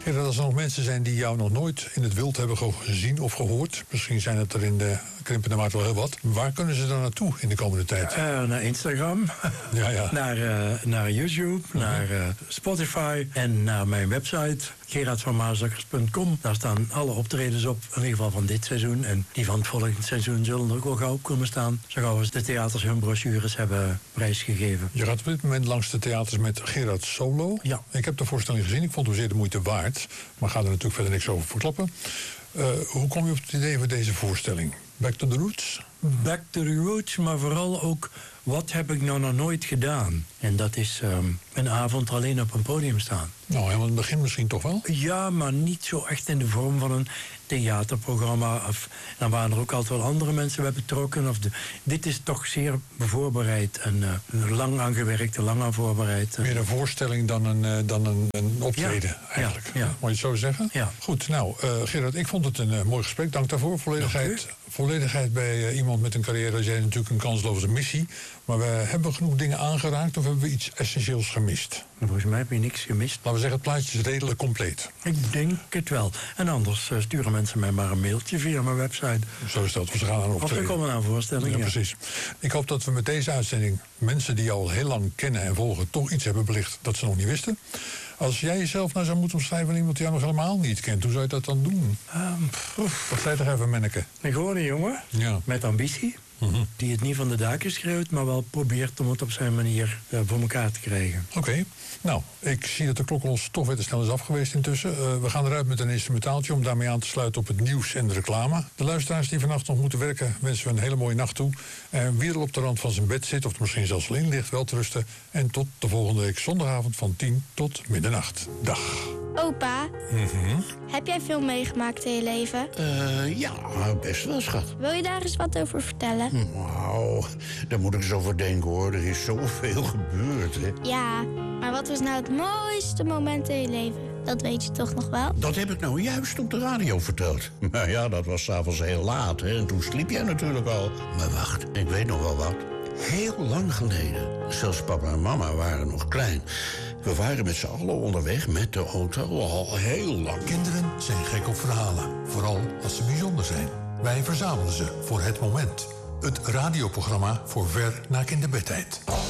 Gerard, als er nog mensen zijn die jou nog nooit in het wild hebben gezien of gehoord, misschien zijn het er in de krimpende maart wel heel wat, waar kunnen ze dan naartoe in de komende tijd? Naar Instagram, naar YouTube, naar Spotify en naar mijn website gerardvanmaasakkers.com. Daar staan alle optredens op, in ieder geval van dit seizoen. En die van het volgende seizoen zullen er ook wel gauw komen staan. Zo gauw als de theaters hun brochures hebben prijsgegeven. Je gaat op dit moment langs de theaters met Gerard solo. Ja. Ik heb de voorstelling gezien, ik vond hem zeer de moeite waard. Maar ga er natuurlijk verder niks over verklappen. Hoe kom je op het idee voor deze voorstelling? Back to the Roots? Back to the Roots, maar vooral ook, wat heb ik nou nog nooit gedaan? En dat is een avond alleen op een podium staan. Nou, helemaal in het begin misschien toch wel? Ja, maar niet zo echt in de vorm van een theaterprogramma. Dan waren er ook altijd wel andere mensen bij betrokken. Dit is toch zeer voorbereid en lang aan gewerkt, lang aan voorbereid. Meer een voorstelling dan een optreden, eigenlijk. Ja. Moet je het zo zeggen? Ja. Goed, nou, Gerard, ik vond het een mooi gesprek. Dank daarvoor. Volledigheid bij iemand met een carrière als jij natuurlijk een kansloze missie. Maar we hebben genoeg dingen aangeraakt of hebben we iets essentieels gemist? Volgens mij heb je niks gemist. Laten we zeggen, het plaatje is redelijk compleet. Ik denk het wel. En anders sturen mensen mij maar een mailtje via mijn website. Zo is dat, we gaan aan optreden. Of we komen aan voorstellingen. Ja, precies. Ik hoop dat we met deze uitzending mensen die jou al heel lang kennen en volgen toch iets hebben belicht dat ze nog niet wisten. Als jij jezelf nou zou moeten omschrijven aan iemand die jou nog helemaal niet kent, hoe zou je dat dan doen? Wat zei toch even, Menneke? Een gewone jongen, met ambitie. Die het niet van de daken schreeuwt, maar wel probeert om het op zijn manier voor elkaar te krijgen. Oké. Nou, ik zie dat de klok ons toch weer te snel is afgeweest intussen. We gaan eruit met een instrumentaaltje om daarmee aan te sluiten op het nieuws en de reclame. De luisteraars die vannacht nog moeten werken, wensen we een hele mooie nacht toe. En wie er op de rand van zijn bed zit, of misschien zelfs al in ligt, wel te rusten. En tot de volgende week zondagavond van 10 tot middernacht. Dag. Opa, heb jij veel meegemaakt in je leven? Ja, best wel, schat. Wil je daar eens wat over vertellen? Nou, daar moet ik eens over denken, hoor. Er is zoveel gebeurd, hè. Ja, maar wat was nou het mooiste moment in je leven? Dat weet je toch nog wel? Dat heb ik nou juist op de radio verteld. Maar ja, dat was 's avonds heel laat, hè. En toen sliep jij natuurlijk al. Maar wacht, ik weet nog wel wat. Heel lang geleden, zelfs papa en mama waren nog klein. We waren met z'n allen onderweg met de auto al heel lang. Kinderen zijn gek op verhalen, vooral als ze bijzonder zijn. Wij verzamelen ze voor het moment. Het radioprogramma voor ver na kinderbedtijd.